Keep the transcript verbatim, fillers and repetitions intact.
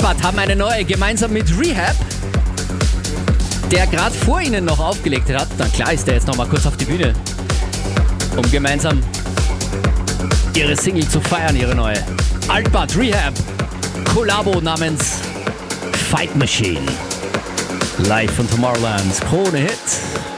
Altbad haben eine neue, gemeinsam mit Rehab, der gerade vor ihnen noch aufgelegt hat. Dann klar ist der jetzt noch mal kurz auf die Bühne, um gemeinsam ihre Single zu feiern, ihre neue. Altbad, Rehab, Kollabo namens Fight Machine. Live von Tomorrowland, Krone Hit.